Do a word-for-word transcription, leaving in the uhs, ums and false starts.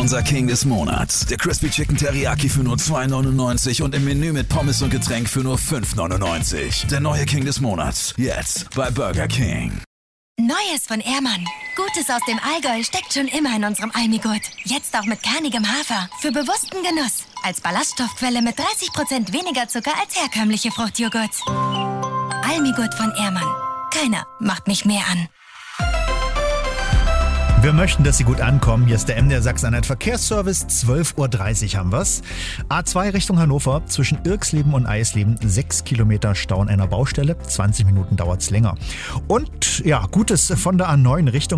Unser King des Monats. Der Crispy Chicken Teriyaki für nur zwei neunundneunzig und im Menü mit Pommes und Getränk für nur fünf neunundneunzig. Der neue King des Monats. Jetzt bei Burger King. Neues von Ehrmann. Gutes aus dem Allgäu steckt schon immer in unserem Almigurt. Jetzt auch mit kernigem Hafer. Für bewussten Genuss. Als Ballaststoffquelle mit dreißig Prozent weniger Zucker als herkömmliche Fruchtjoghurts. Almigurt von Ehrmann. Keiner macht mich mehr an. Wir möchten, dass Sie gut ankommen. Hier ist der M D R Sachsen-Anhalt Verkehrsservice. zwölf Uhr dreißig haben wir's. A zwei Richtung Hannover zwischen Irksleben und Eisleben. Sechs Kilometer Stau an einer Baustelle. zwanzig Minuten dauert's länger. Und ja, Gutes von der A neun Richtung